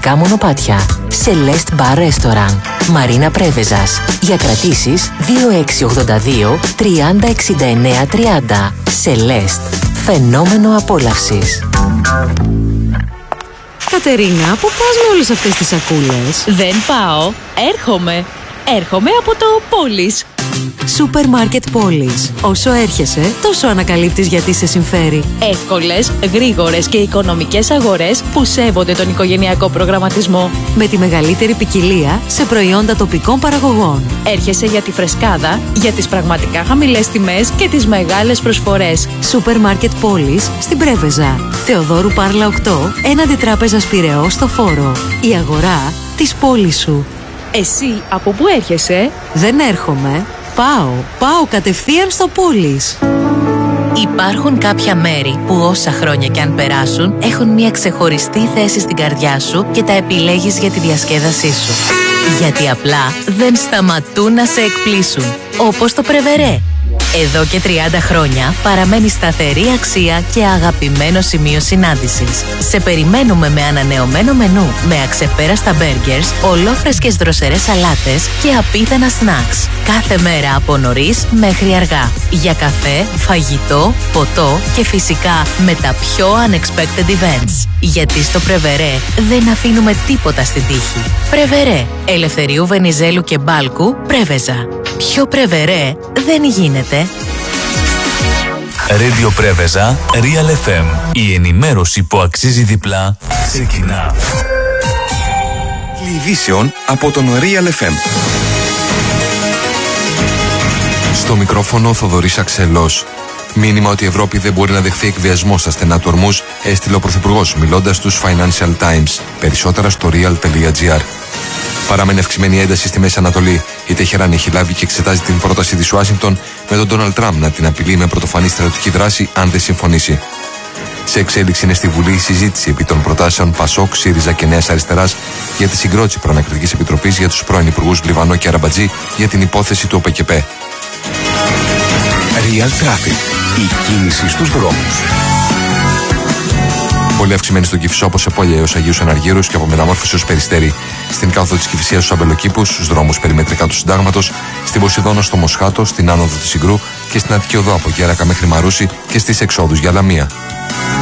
τουριστικά μονοπάτια. Celeste Bar Restaurant, Μαρίνα Πρέβεζας. Για κρατήσεις 2682 30 69 30. Celeste, φαινόμενο απόλαυσης. Κατερίνα, πού πας με όλες αυτές τις σακούλες? Δεν πάω, έρχομαι από το Πόλης. Σούπερ μάρκετ Πόλης. Όσο έρχεσαι, τόσο ανακαλύπτεις γιατί σε συμφέρει. Εύκολες, γρήγορες και οικονομικές αγορές που σέβονται τον οικογενειακό προγραμματισμό. Με τη μεγαλύτερη ποικιλία σε προϊόντα τοπικών παραγωγών. Έρχεσαι για τη φρεσκάδα, για τις πραγματικά χαμηλές τιμές και τις μεγάλες προσφορές. Σούπερ μάρκετ Πόλης στην Πρέβεζα. Θεοδόρου Πάρλα 8, έναντι τράπεζας Πειραιώς στο Φόρο. Η αγορά της πόλης σου. Εσύ από πού έρχεσαι? Δεν έρχομαι. Πάω κατευθείαν στο Πόλης. Υπάρχουν κάποια μέρη που όσα χρόνια κι αν περάσουν έχουν μια ξεχωριστή θέση στην καρδιά σου και τα επιλέγεις για τη διασκέδασή σου. Γιατί απλά δεν σταματούν να σε εκπλήσουν. Όπως το Πρεβερέ. Εδώ και 30 χρόνια παραμένει σταθερή αξία και αγαπημένο σημείο συνάντησης. Σε περιμένουμε με ανανεωμένο μενού, με αξεπέραστα μπέργκερς, ολόφρεσκες δροσερές σαλάτες και απίθανα σνακς. Κάθε μέρα από νωρίς μέχρι αργά. Για καφέ, φαγητό, ποτό και φυσικά με τα πιο unexpected events. Γιατί στο Πρεβερέ δεν αφήνουμε τίποτα στην τύχη. Πρεβερέ, Ελευθερίου Βενιζέλου και Μπάλκου, Πρέβεζα. Πιο Πρεβερέ δεν γίνεται. Radio Πρέβεζα, Real FM. Η ενημέρωση που αξίζει διπλά ξεκινά. Ειδήσεων από τον Real FM. Στο μικρόφωνο Θοδωρής Αξελός. Μήνυμα ότι η Ευρώπη δεν μπορεί να δεχθεί εκβιασμό στα στενά του Ορμούζ έστειλε ο Πρωθυπουργός μιλώντας στους Financial Times. Περισσότερα στο real.gr. Παραμένει αυξημένη ένταση στη Μέση Ανατολή. Η Τεχεράνη έχει λάβει και εξετάζει την πρόταση της Ουάσιγκτον με τον Ντόναλντ Τραμπ να την απειλεί με πρωτοφανή στρατιωτική δράση αν δεν συμφωνήσει. Σε εξέλιξη είναι στη Βουλή η συζήτηση επί των προτάσεων Πασόκ, ΣΥΡΙΖΑ και Νέας Αριστεράς για τη συγκρότηση προανακριτικής επιτροπής για τους πρώην υπουργούς Λιβανό και Αραμπατζή για την υπόθεση του ΟΠΕΚΕΠ. Real Traffic. Η κίνηση στους δρόμους. Πολύ αυξημένη στον Κηφισό από Σεπόλια έως Αγίους Αναργύρους και από Μεταμόρφωση ως Περιστέρι. Στην κάθοδο της Κηφισίας στους Αμπελοκήπους, στους δρόμους περιμετρικά του Συντάγματος, στην Ποσειδώνα στο Μοσχάτο, στην άνοδο της Συγκρού και στην Αττική Οδό από Γέρακα μέχρι Μαρούσι και στις εξόδους για Λαμία.